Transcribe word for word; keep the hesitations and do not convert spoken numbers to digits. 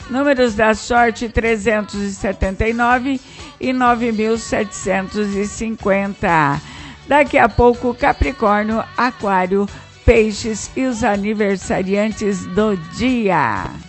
Números da sorte trezentos e setenta e nove e nove mil setecentos e cinquenta. Daqui a pouco, Capricórnio, Aquário, Peixes e os aniversariantes do dia.